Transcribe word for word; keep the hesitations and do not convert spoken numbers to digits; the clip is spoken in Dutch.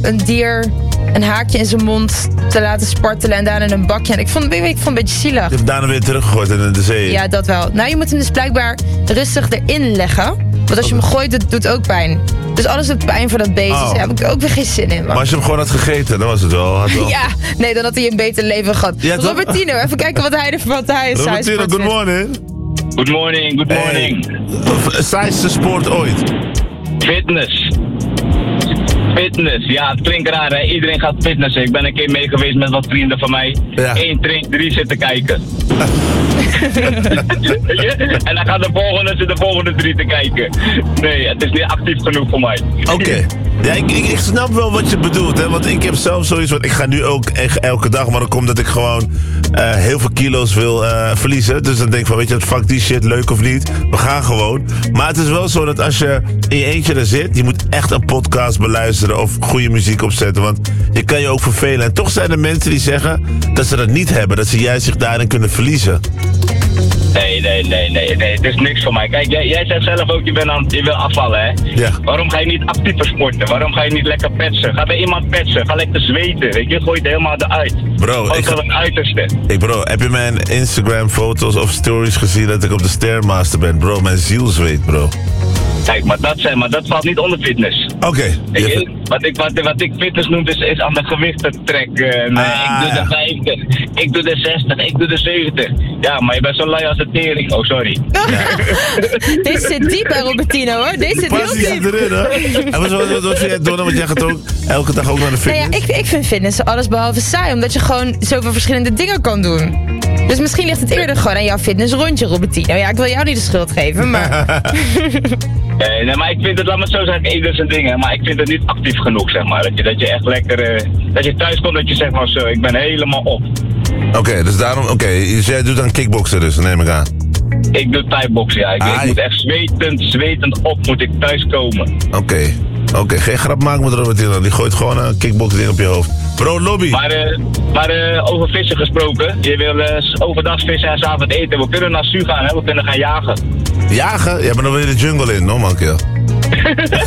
een dier een haakje in zijn mond te laten spartelen en daarna in een bakje. En ik vond, ik vond het een beetje zielig. Je hebt daarna weer teruggegooid in de zee. Ja, dat wel. Nou, je moet hem dus blijkbaar rustig erin leggen. Want als je hem gooit, dat doet ook pijn. Dus alles doet pijn voor dat beest. Oh. Dus daar heb ik ook weer geen zin in. Man. Maar als je hem gewoon had gegeten, dan was het wel. Had wel... Ja, nee, dan had hij een beter leven gehad. Ja, Robertino, even kijken wat hij er wat hij is. Robertino, good morning. Good morning, good morning. Hey. Saaiste sport ooit? Fitness. Fitness, ja, het klinkt raar hè. Iedereen gaat fitnessen. Ik ben een keer mee geweest met wat vrienden van mij. Ja. Eén train, drie zitten kijken. En dan gaat de volgende zitten de volgende drie te kijken. Nee, het is niet actief genoeg voor mij. Oké. Okay. Ja, ik, ik, ik snap wel wat je bedoelt, hè. Want ik heb zelf zoiets van, ik ga nu ook echt elke dag, maar dan komt dat ik gewoon uh, heel veel kilo's wil uh, verliezen. Dus dan denk ik van, weet je wat, fuck die shit, leuk of niet. We gaan gewoon. Maar het is wel zo dat als je in je eentje er zit, je moet echt een podcast beluisteren of goede muziek opzetten. Want je kan je ook vervelen. En toch zijn er mensen die zeggen dat ze dat niet hebben. Dat ze juist zich daarin kunnen verliezen. Nee, nee, nee, nee, nee, het is niks voor mij. Kijk, jij, jij zegt zelf ook, je, bent aan, je wil afvallen, hè? Ja. Waarom ga je niet actiever sporten? Waarom ga je niet lekker petsen? Ga bij iemand petsen, ga lekker zweten, weet je? Gooi het helemaal eruit. Bro, Ook ik wel het uiterste. Ik bro, heb je mijn Instagram foto's of stories gezien dat ik op de Stairmaster ben? Bro, mijn ziel zweet, bro. Kijk, maar dat, zijn, maar dat valt niet onder fitness. Oké. Okay. Ik, wat, ik, wat, wat ik fitness noem is, is aan de gewichten trekken. Nee, ah, ik doe de vijftig, ik doe de zestig, ik doe de zeventig. Ja, maar je bent zo lui als een tering. Oh, sorry. Ja. Deze zit diep bij Robertino, hoor. Deze zit heel diep. Zit erin, hè? En wat, wat, wat, wat vind jij, Donna? Want jij gaat ook elke dag ook naar de fitness. Nou ja, ik, ik vind fitness alles behalve saai, omdat je gewoon zoveel verschillende dingen kan doen. Dus misschien ligt het eerder gewoon aan jouw fitnessrondje, Robertino. Ja, ik wil jou niet de schuld geven, maar... Nee, nee, maar ik vind het, laat me het zo zeggen, ieder zijn dingen. Maar ik vind het niet actief genoeg, zeg maar. Dat je, dat je echt lekker, uh, dat je thuis komt, dat je zegt van zo, ik ben helemaal op. Oké, okay, dus daarom, oké, okay, dus jij doet dan kickboksen dus, neem ik aan. Ik doe thai-boksen, ja. Ik, ah, ik moet echt zwetend, zwetend op, moet ik thuis komen. Oké, okay. oké, okay. Geen grap maken met Robertino, die gooit gewoon een kickbox ding op je hoofd. Bro, lobby. Maar, uh, maar uh, over vissen gesproken, je wil uh, overdag vissen en 's avonds eten. We kunnen naar Su gaan, hè? We kunnen gaan jagen. Jagen? Ja, maar dan wil je de jungle in, no man, kill.